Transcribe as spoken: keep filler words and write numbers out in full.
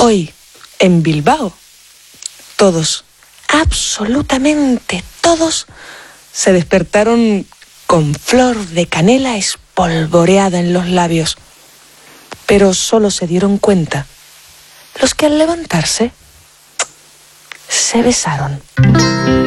Hoy, en Bilbao, todos, absolutamente todos, se despertaron con flor de canela espolvoreada en los labios. Pero solo se dieron cuenta los que al levantarse se besaron.